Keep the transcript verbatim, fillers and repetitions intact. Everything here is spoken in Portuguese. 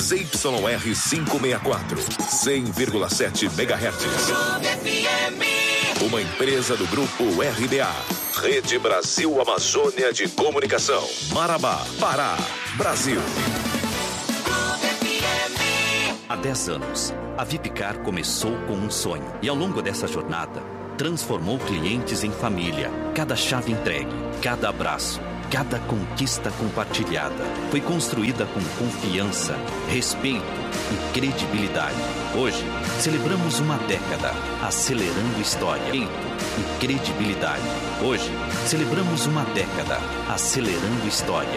Z Y R quinhentos e sessenta e quatro, cem vírgula sete megahertz. Uma empresa do grupo R B A. Rede Brasil Amazônia de Comunicação. Marabá, Pará, Brasil. Há dez anos, a Vipcar começou com um sonho e ao longo dessa jornada, transformou clientes em família. Cada chave entregue, cada abraço, cada conquista compartilhada foi construída com confiança, respeito e credibilidade. Hoje, celebramos uma década, acelerando história, respeito e credibilidade. Hoje, celebramos uma década, acelerando história.